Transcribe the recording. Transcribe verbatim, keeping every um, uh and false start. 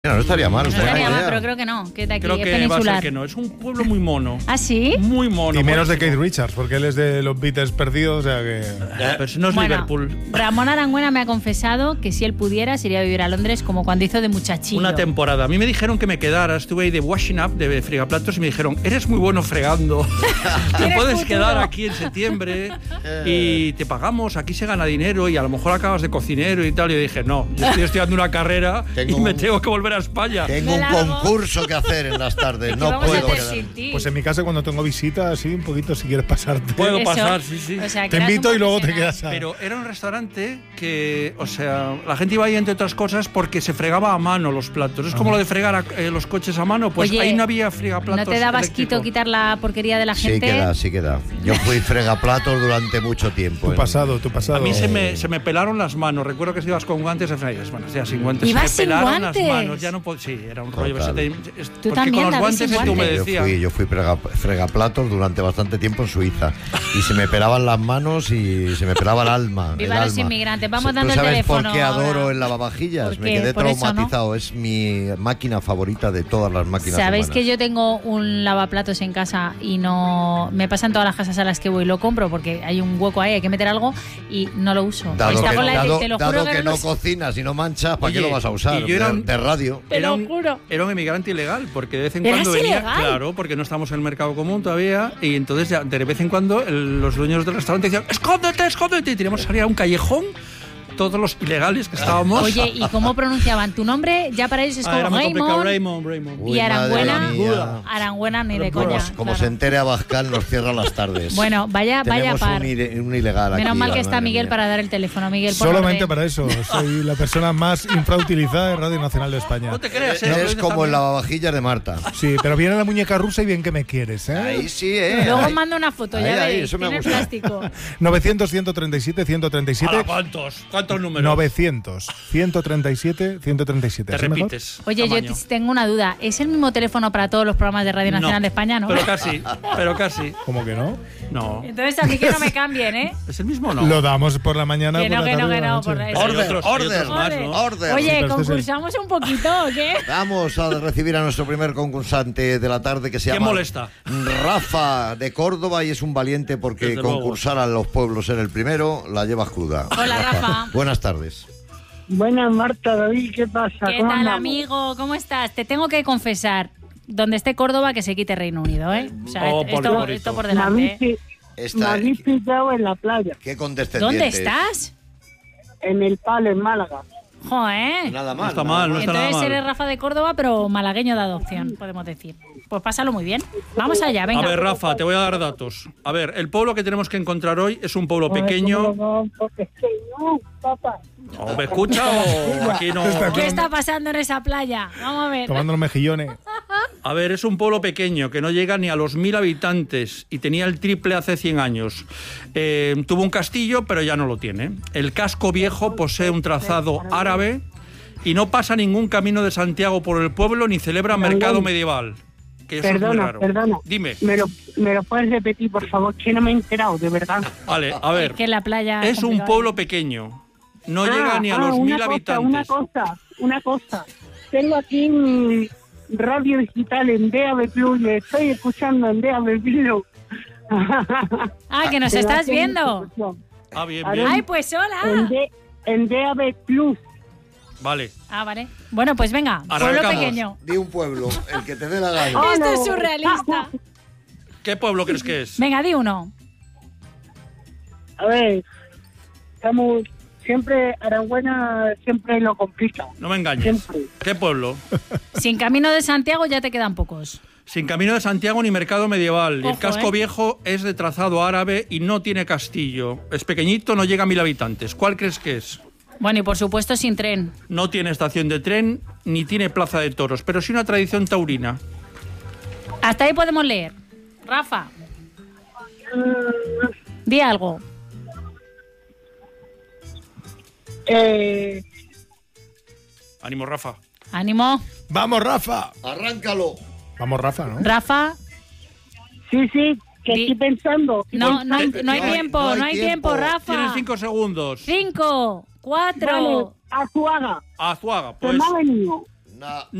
No, no estaría mal. No estaría mal, pero creo que no, que de aquí creo es que peninsular. va a ser que no. Es un pueblo muy mono. ¿Ah, sí? Muy mono. Y menos de buenísimo. Keith Richards, porque él es de los Beatles perdidos, o sea que... Eh, pero si no es Bueno, Liverpool. Ramón Arangüena me ha confesado que si él pudiera se iría a vivir a Londres como cuando hizo de muchachillo. Una temporada. A mí me dijeron que me quedara. Estuve ahí de washing up, de fregaplatos, y me dijeron, eres muy bueno fregando. Te puedes futuro. quedar aquí en septiembre y te pagamos. Aquí se gana dinero y a lo mejor acabas de cocinero y tal. Y yo dije, no, yo estoy estudiando una carrera Tengo y me un- tengo que volver a España. Tengo Me un largo. concurso que hacer en las tardes. ¿Qué No vamos a puedo hacer quedar. sin ti? Pues en mi casa cuando tengo visita, así un poquito, si quieres pasarte. Puedo Eso. pasar, sí, sí. O sea, que Te eras un invito y luego te profesional. quedas a... Pero era un restaurante que, o sea, la gente iba ahí entre otras cosas porque se fregaba a mano los platos. Es como lo de fregar a- eh, los coches a mano, pues Oye, ahí no había fregaplatos. ¿No te daba eléctrico. asquito quitar la porquería de la Sí gente? queda, sí queda. Yo fui fregaplatos durante mucho tiempo. Tu en- pasado, tu pasado. A mí se me, se me pelaron las manos. Recuerdo que si ibas con guantes, bueno, ya sin guantes. Se me ¿Ibas sin pelaron guantes? las manos. Ya no pod- sí, era un rollo. Total. Se te- es- Tú porque también, con los David, guantes sin se te guantes. Yo humedecía. fui, yo fui frega- fregaplatos durante bastante tiempo en Suiza y se me pelaban las manos y se me pelaba el alma. Viva el los alma. inmigrantes. Vamos ¿Tú dando el sabes teléfono por qué adoro ahora? el lavavajillas? ¿Por Me qué? quedé Por eso, ¿no? traumatizado. Es mi máquina favorita de todas las máquinas ¿Sabéis humanas. que yo tengo un lavaplatos en casa y no me pasan todas las casas a las que voy, lo compro porque hay un hueco ahí, hay que meter algo y no lo uso? Dado Está que, con la- dado- te lo dado juro que que no lo sé. cocinas y no manchas, ¿para qué Oye, lo vas a usar? y yo era de, un- de radio. Te Era lo un, juro. era un inmigrante ilegal, porque de vez en ¿Eras cuando venía. ilegal? Claro, porque no estamos en el mercado común todavía. Y entonces, ya, de vez en cuando, el- los dueños del restaurante decían: ¡escóndete, escóndete! Y teníamos que salir a un callejón, todos los ilegales que estábamos. Oye, ¿y cómo pronunciaban tu nombre? Ya para ellos es Ah, como era muy complicado. Raymond. Raymond, Raymond. Uy, Y Arangüena, madre mía. Arangüena ni de Como- coña. Como claro. se entere Abascal, nos cierra las tardes. Bueno, vaya, vaya Tenemos par. un, ire- un ilegal aquí. Menos mal que está madre Miguel mía. para dar el teléfono. Miguel, por Solamente orden. para eso. Soy la persona más infrautilizada de Radio Nacional de España. No te creas, ¿eh? Eres Lorenzo como el también. lavavajillas de Marta. Sí, pero viene la muñeca rusa y bien que me quieres, ¿eh? Ahí sí, ¿eh? Luego Ahí. mando una foto, Ahí, ya ahí, veréis. eso me Tiene el gusta. plástico. novecientos, ciento treinta y siete, ciento treinta y siete. Ahora, ¿Cuántos? ¿Cuántos números? novecientos, ciento treinta y siete, ciento treinta y siete. Te ¿Así mejor? repites. Oye, tamaño. yo t- tengo una duda. ¿Es el mismo teléfono para todos los programas de Radio Nacional No, de España, no? Pero casi, pero casi. ¿Cómo que no? No. Entonces a mí que no me cambien, ¿eh? ¿Es el mismo o no? Lo damos por la mañana, Que por no, la que no, tarde, que por la no, noche. por la- Hay Order, otros- hay order. otros más, ¿no? Order. Oye, Sí, pero este es el- concursamos un poquito, ¿o qué? Vamos a recibir a nuestro primer concursante de la tarde que se ¿Quién llama molesta? Rafa de Córdoba y es un valiente porque Desde luego. concursar a los pueblos ser el primero la llevas cruda. Hola, Rafa. Buenas tardes. Buenas, Marta, David, ¿qué pasa? ¿Qué ¿Cómo tal, andamos? amigo? ¿Cómo estás? Te tengo que confesar, donde esté Córdoba, que se quite Reino Unido, ¿eh? O sea, Oh, por esto, favorito. esto por Me habéis, delante, ¿eh? pi- me Esta, habéis pillado en la playa, qué condescendiente. ¿Dónde estás? en el Palo, en Málaga. Joder. Nada No mal. está nada mal, no está nada Entonces mal. eres Rafa de Córdoba, pero malagueño de adopción, podemos decir. Pues pásalo muy bien. Vamos allá, venga. A ver, Rafa, te voy a dar datos. A ver, el pueblo que tenemos que encontrar hoy es un pueblo pequeño. No, porque es que no, papá. ¿O me escucha o aquí no? ¿Qué está pasando en esa playa? Vamos a ver. Tomando los mejillones. A ver, es un pueblo pequeño que no llega ni a los mil habitantes y tenía el triple hace cien años. Eh, tuvo un castillo, pero ya no lo tiene. El casco viejo posee un trazado árabe y no pasa ningún camino de Santiago por el pueblo ni celebra mercado medieval. Que eso es muy Perdona, raro. perdona. Dime. ¿Me lo, ¿Me lo puedes repetir, por favor? Que no me he enterado, de verdad. Vale, a ver. Es que la playa Es un complicado. pueblo pequeño. No Ah, llega ni a ah, los una mil cosa, habitantes. Una cosa, una cosa. Tengo aquí mi radio digital en D A B Plus y estoy escuchando en D A B Plus. Ah, que nos estás viendo. Ah, bien, Ay, bien. Ay, pues En, hola. D, en D A B Plus. Vale. Ah, vale. Bueno, pues venga, pueblo Arrancamos. pequeño. Di un pueblo, el que te dé la gana. Oh, Esto no. es surrealista. ¿Qué pueblo crees que es? Venga, di uno. A ver, estamos siempre, Arangüena siempre lo complica. No me engañes. Siempre. ¿Qué pueblo? Sin camino de Santiago ya te quedan pocos. Sin camino de Santiago ni mercado medieval. Ojo, el casco ¿eh? viejo es de trazado árabe y no tiene castillo. Es pequeñito, no llega a mil habitantes. ¿Cuál crees que es? Bueno, y por supuesto sin tren. No tiene estación de tren ni tiene plaza de toros, pero sí una tradición taurina. Hasta ahí podemos leer. Rafa, di algo. Eh, Ánimo, Rafa. Ánimo. ¡Vamos, Rafa! Arráncalo. Vamos, Rafa, ¿no? Rafa, sí, sí, que Di- estoy pensando. no, no, hay, no hay No hay- tiempo, no hay no hay tiempo, tiempo. Rafa. Tienes cinco segundos. Cinco, Vale, cuatro. Azuaga, Azuaga, se pues me ha venido. No.